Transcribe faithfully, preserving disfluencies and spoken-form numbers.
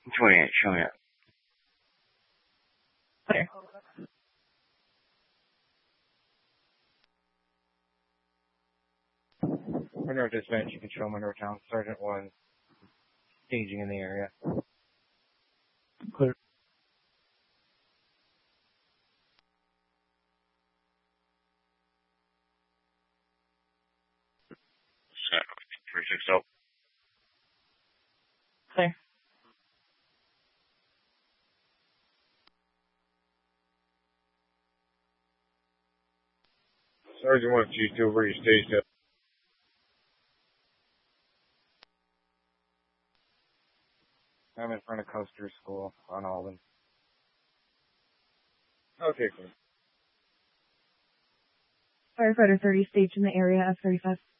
twenty-eight, showing up. Okay. Monroe Dispatch, you can show Monroe Town. Sergeant one, staging in the area. Clear. three six zero. Clear. Sergeant one, Chief two, where you staged at? I'm in front of Coaster School on Alden. Okay, cool. Firefighter thirty staged in the area of thirty-five.